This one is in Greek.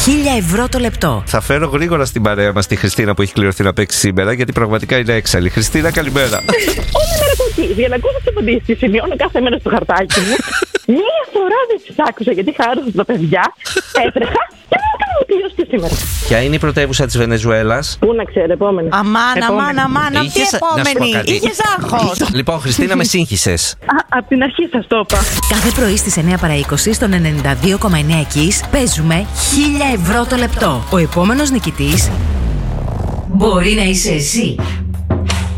1.000 ευρώ το λεπτό. Θα φέρω γρήγορα στην παρέα μας τη Χριστίνα που έχει κληρωθεί να παίξει σήμερα, γιατί πραγματικά είναι έξαλλη. Χριστίνα, καλημέρα. Όλη μέρα από εκεί. Για να ακούσω τις απαντήσεις, σημειώνω κάθε μέρα στο χαρτάκι μου. Μία φορά δεν τις άκουσα γιατί χάρωσα τα παιδιά. Έτρεχα και μου έκανα τελειώσει σήμερα. Ποια είναι η πρωτεύουσα της Βενεζουέλας? Πού να ξέρω, επόμενη. Αμάν, αυτή η επόμενη. Είχες άγχος. Λοιπόν, Χριστίνα, με σύγχυσες. Απ' την αρχή σας το είπα. Κάθε πρωί στις 9 παρά 20 στον 92,9 Kiss παίζουμε 1.000 ευρώ το λεπτό. Ο επόμενος νικητής μπορεί να είσαι εσύ.